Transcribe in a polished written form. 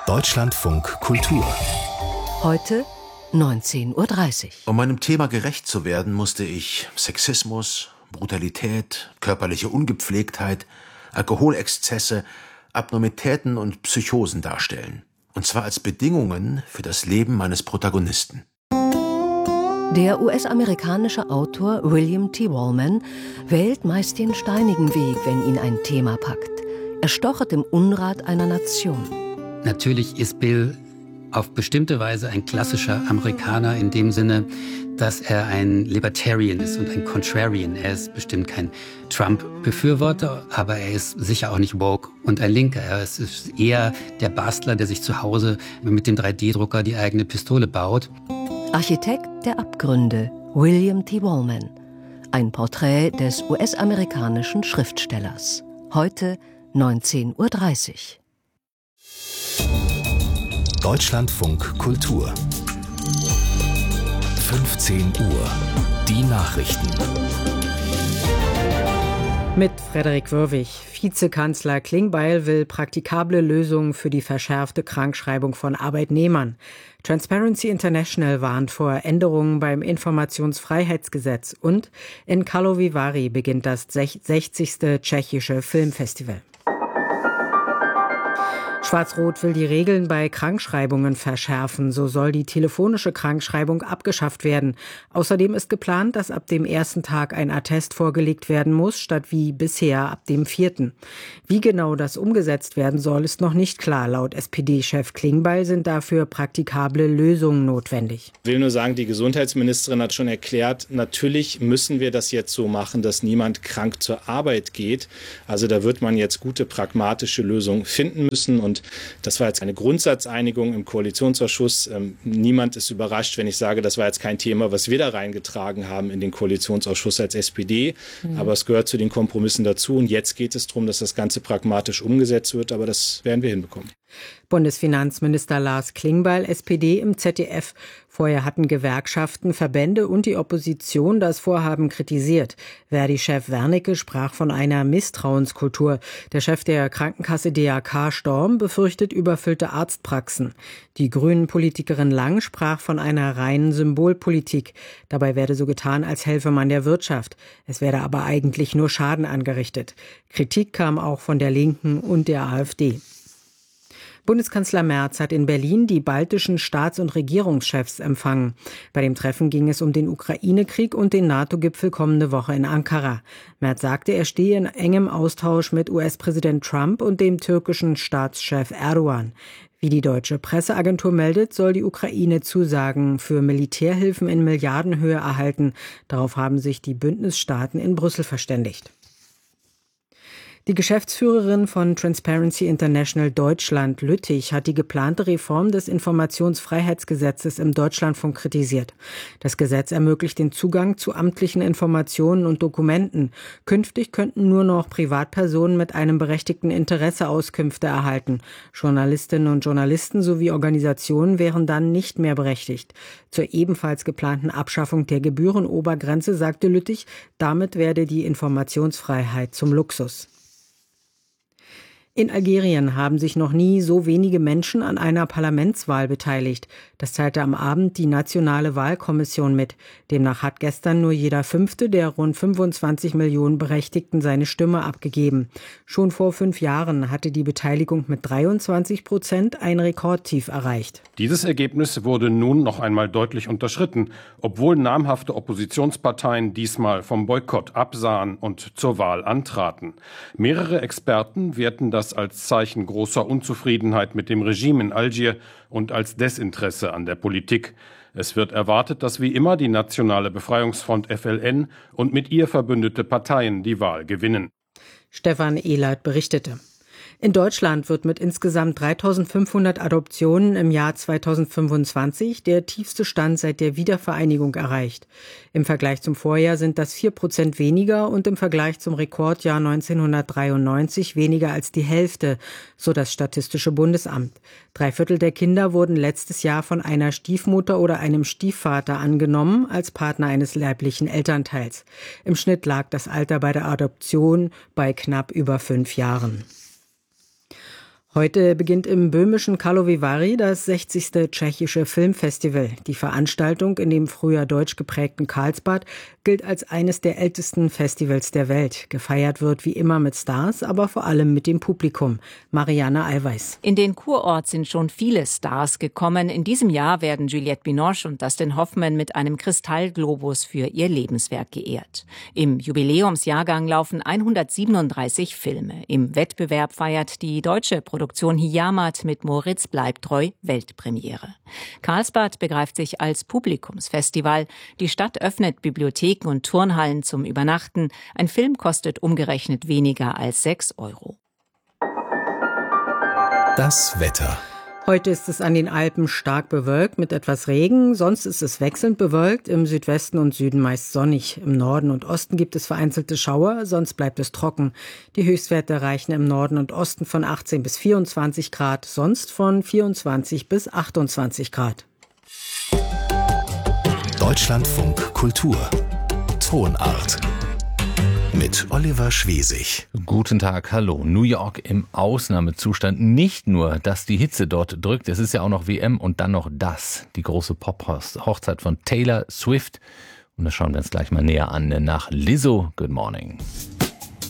Deutschlandfunk Kultur. Heute 19:30 Uhr. Um meinem Thema gerecht zu werden, musste ich Sexismus, Brutalität, körperliche Ungepflegtheit, Alkoholexzesse, Abnormitäten und Psychosen darstellen. Und zwar als Bedingungen für das Leben meines Protagonisten. Der US-amerikanische Autor William T. Wallman wählt meist den steinigen Weg, wenn ihn ein Thema packt. Er stochert im Unrat einer Nation. Natürlich ist Bill auf bestimmte Weise ein klassischer Amerikaner in dem Sinne, dass er ein Libertarian ist und ein Contrarian. Er ist bestimmt kein Trump-Befürworter, aber er ist sicher auch nicht woke und ein Linker. Er ist eher der Bastler, der sich zu Hause mit dem 3D-Drucker die eigene Pistole baut. Architekt der Abgründe, William T. Wallman. Ein Porträt des US-amerikanischen Schriftstellers. Heute 19:30 Uhr. Deutschlandfunk Kultur. 15 Uhr. Die Nachrichten. Mit Frederik Wörwig. Vizekanzler Klingbeil will praktikable Lösungen für die verschärfte Krankschreibung von Arbeitnehmern. Transparency International warnt vor Änderungen beim Informationsfreiheitsgesetz. Und in Karlovy Vary beginnt das 60. tschechische Filmfestival. Schwarz-Rot will die Regeln bei Krankschreibungen verschärfen. So soll die telefonische Krankschreibung abgeschafft werden. Außerdem ist geplant, dass ab dem ersten Tag ein Attest vorgelegt werden muss, statt wie bisher ab dem 4. Wie genau das umgesetzt werden soll, ist noch nicht klar. Laut SPD-Chef Klingbeil sind dafür praktikable Lösungen notwendig. Ich will nur sagen, die Gesundheitsministerin hat schon erklärt, natürlich müssen wir das jetzt so machen, dass niemand krank zur Arbeit geht. Also da wird man jetzt gute pragmatische Lösungen finden müssen. Und das war jetzt eine Grundsatzeinigung im Koalitionsausschuss. Niemand ist überrascht, wenn ich sage, das war jetzt kein Thema, was wir da reingetragen haben in den Koalitionsausschuss als SPD. Aber es gehört zu den Kompromissen dazu. Und jetzt geht es darum, dass das Ganze pragmatisch umgesetzt wird. Aber das werden wir hinbekommen. Bundesfinanzminister Lars Klingbeil, SPD, im ZDF. Vorher hatten Gewerkschaften, Verbände und die Opposition das Vorhaben kritisiert. Verdi-Chef Wernicke sprach von einer Misstrauenskultur. Der Chef der Krankenkasse DAK Storm befürchtet überfüllte Arztpraxen. Die Grünen-Politikerin Lang sprach von einer reinen Symbolpolitik. Dabei werde so getan, als helfe man der Wirtschaft. Es werde aber eigentlich nur Schaden angerichtet. Kritik kam auch von der Linken und der AfD. Bundeskanzler Merz hat in Berlin die baltischen Staats- und Regierungschefs empfangen. Bei dem Treffen ging es um den Ukraine-Krieg und den NATO-Gipfel kommende Woche in Ankara. Merz sagte, er stehe in engem Austausch mit US-Präsident Trump und dem türkischen Staatschef Erdogan. Wie die deutsche Presseagentur meldet, soll die Ukraine Zusagen für Militärhilfen in Milliardenhöhe erhalten. Darauf haben sich die Bündnisstaaten in Brüssel verständigt. Die Geschäftsführerin von Transparency International Deutschland, Lüttich, hat die geplante Reform des Informationsfreiheitsgesetzes im Deutschlandfunk kritisiert. Das Gesetz ermöglicht den Zugang zu amtlichen Informationen und Dokumenten. Künftig könnten nur noch Privatpersonen mit einem berechtigten Interesse Auskünfte erhalten. Journalistinnen und Journalisten sowie Organisationen wären dann nicht mehr berechtigt. Zur ebenfalls geplanten Abschaffung der Gebührenobergrenze sagte Lüttich, damit werde die Informationsfreiheit zum Luxus. In Algerien haben sich noch nie so wenige Menschen an einer Parlamentswahl beteiligt. Das teilte am Abend die Nationale Wahlkommission mit. Demnach hat gestern nur jeder Fünfte der rund 25 Millionen Berechtigten seine Stimme abgegeben. Schon vor 5 Jahren hatte die Beteiligung mit 23% ein Rekordtief erreicht. Dieses Ergebnis wurde nun noch einmal deutlich unterschritten, obwohl namhafte Oppositionsparteien diesmal vom Boykott absahen und zur Wahl antraten. Mehrere Experten werten das als Zeichen großer Unzufriedenheit mit dem Regime in Algier und als Desinteresse an der Politik. Es wird erwartet, dass wie immer die Nationale Befreiungsfront FLN und mit ihr verbündete Parteien die Wahl gewinnen. Stefan Ehlert berichtete. In Deutschland wird mit insgesamt 3.500 Adoptionen im Jahr 2025 der tiefste Stand seit der Wiedervereinigung erreicht. Im Vergleich zum Vorjahr sind das 4% weniger und im Vergleich zum Rekordjahr 1993 weniger als die Hälfte, so das Statistische Bundesamt. 3/4 der Kinder wurden letztes Jahr von einer Stiefmutter oder einem Stiefvater angenommen als Partner eines leiblichen Elternteils. Im Schnitt lag das Alter bei der Adoption bei knapp über 5 Jahren. Heute beginnt im böhmischen Karlovy Vary das 60. tschechische Filmfestival. Die Veranstaltung in dem früher deutsch geprägten Karlsbad gilt als eines der ältesten Festivals der Welt. Gefeiert wird wie immer mit Stars, aber vor allem mit dem Publikum. Marianne Allweis. In den Kurort sind schon viele Stars gekommen. In diesem Jahr werden Juliette Binoche und Dustin Hoffman mit einem Kristallglobus für ihr Lebenswerk geehrt. Im Jubiläumsjahrgang laufen 137 Filme. Im Wettbewerb feiert die deutsche Produktion Hijamat mit Moritz Bleibtreu Weltpremiere. Karlsbad begreift sich als Publikumsfestival. Die Stadt öffnet Bibliotheken und Turnhallen zum Übernachten. Ein Film kostet umgerechnet weniger als 6 €. Das Wetter. Heute ist es an den Alpen stark bewölkt mit etwas Regen, sonst ist es wechselnd bewölkt, im Südwesten und Süden meist sonnig. Im Norden und Osten gibt es vereinzelte Schauer, sonst bleibt es trocken. Die Höchstwerte reichen im Norden und Osten von 18 bis 24 Grad, sonst von 24 bis 28 Grad. Deutschlandfunk Kultur. Tonart. Mit Oliver Schwesig. Guten Tag, hallo. New York im Ausnahmezustand. Nicht nur, dass die Hitze dort drückt, es ist ja auch noch WM und dann noch das, die große Pop-Hochzeit von Taylor Swift. Und das schauen wir uns gleich mal näher an. Nach Lizzo, Good Morning.